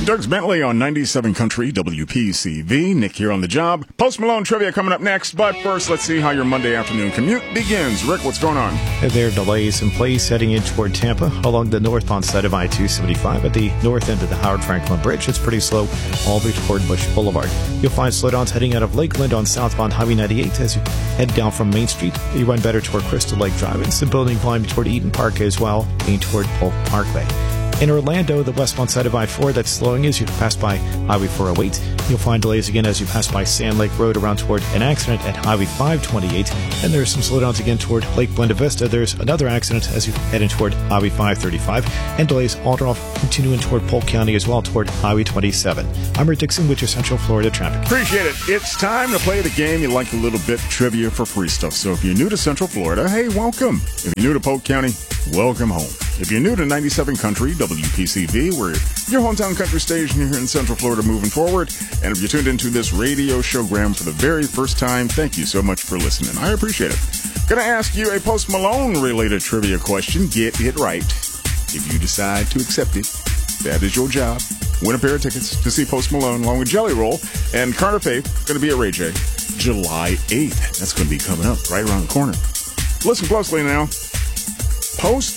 Doug's Bentley on 97 Country WPCV. Nick here on the job. Post Malone trivia coming up next, but first, let's see how your Monday afternoon commute begins. Rick, what's going on? There are delays in place heading in toward Tampa along the northbound side of I-275 at the north end of the Howard Franklin Bridge. It's pretty slow all the way toward Bush Boulevard. You'll find slowdowns heading out of Lakeland on southbound Highway 98 as you head down from Main Street. You run better toward Crystal Lake Drive and some building volume toward Eden Park as well, heading toward Polk Parkway. In Orlando, the westbound side of I-4, that's slowing as you pass by Highway 408. You'll find delays again as you pass by Sand Lake Road around toward an accident at Highway 528. And there's some slowdowns again toward Lake Buena Vista. There's another accident as you head in toward Highway 535. And delays all off continuing toward Polk County as well toward Highway 27. I'm Rick Dixon with your Central Florida traffic. Appreciate it. It's time to play the game you like a little bit, trivia for free stuff. So if you're new to Central Florida, hey, welcome. If you're new to Polk County, welcome home. If you're new to 97 Country WPCV, we're your hometown country station here in Central Florida moving forward. And if you tuned into this radio showgram for the very first time, thank you so much for listening. I appreciate it. Going to ask you a Post Malone-related trivia question. Get it right. If you decide to accept it, that is your job. Win a pair of tickets to see Post Malone along with Jelly Roll and Carter Faith. Going to be at Ray J July 8th. That's going to be coming up right around the corner. Listen closely now. Post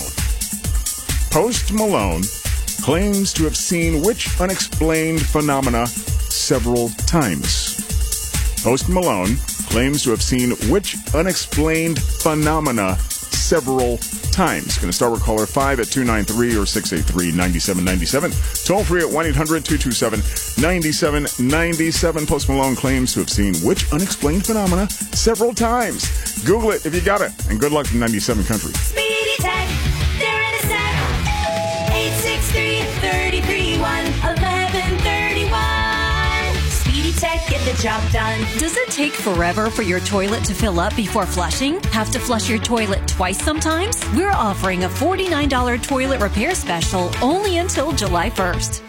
Malone claims to have seen which unexplained phenomena several times? Post Malone claims to have seen which unexplained phenomena several times? Going to start with caller 5 at 293 or 683-9797. Toll free at 1-800-227-9797. Post Malone claims to have seen which unexplained phenomena several times? Google it if you got it. And good luck from 97 Country. Speedy Tech, they're in a sec. 863-331-1131. Speedy Tech, get the job done. Does it take forever for your toilet to fill up before flushing? Have to flush your toilet twice sometimes? We're offering a $49 toilet repair special only until July 1st.